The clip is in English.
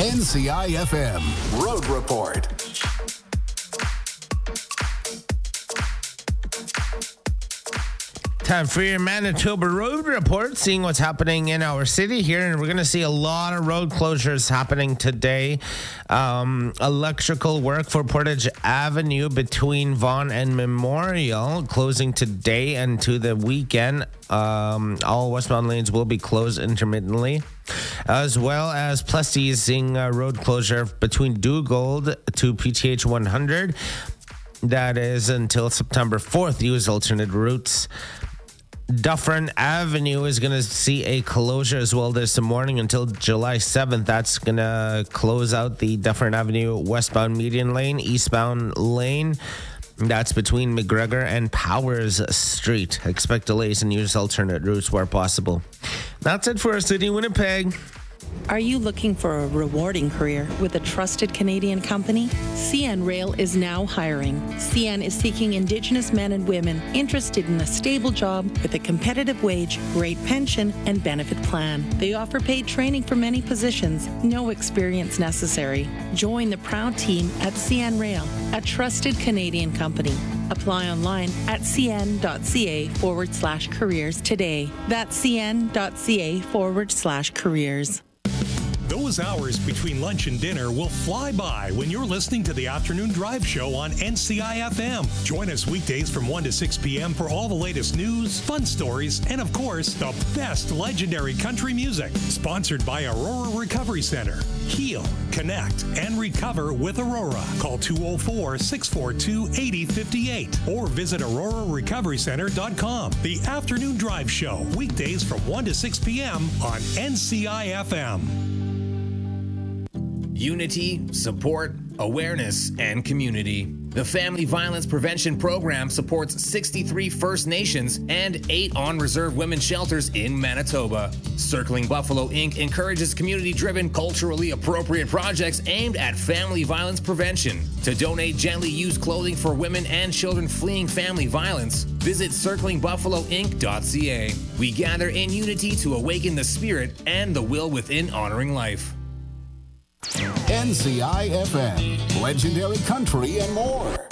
NCIFM Road Report. Time for your Manitoba Road Report, seeing what's happening in our city here. And we're going to see a lot of road closures happening today. Electrical work for Portage Avenue between Vaughan and Memorial closing today and to the weekend. All westbound lanes will be closed intermittently, as well as Plessis seeing a road closure between Dugald to PTH 100. That is until September 4th. Use alternate routes. Dufferin Avenue is going to see a closure as well this morning until July 7th. That's going to close out the Dufferin Avenue westbound median lane, eastbound lane. That's between McGregor and Powers Street. Expect delays and use alternate routes where possible. That's it for our city, Winnipeg. Are you looking for a rewarding career with a trusted Canadian company? CN Rail is now hiring. CN is seeking Indigenous men and women interested in a stable job with a competitive wage, great pension, and benefit plan. They offer paid training for many positions, no experience necessary. Join the proud team at CN Rail, a trusted Canadian company. Apply online at cn.ca/careers today. That's cn.ca/careers. Those hours between lunch and dinner will fly by when you're listening to the Afternoon Drive Show on NCIFM. Join us weekdays from 1 to 6 p.m. for all the latest news, fun stories, and of course, the best legendary country music. Sponsored by Aurora Recovery Center. Heal, connect, and recover with Aurora. Call 204-642-8058 or visit aurorarecoverycenter.com. The Afternoon Drive Show, weekdays from 1 to 6 p.m. on NCIFM. Unity, support, awareness, and community. The Family Violence Prevention Program supports 63 First Nations and 8 on-reserve women's shelters in Manitoba. Circling Buffalo Inc. encourages community-driven, culturally appropriate projects aimed at family violence prevention. To donate gently used clothing for women and children fleeing family violence, visit circlingbuffaloinc.ca. We gather in unity to awaken the spirit and the will within honoring life. NCIFM, legendary country and more.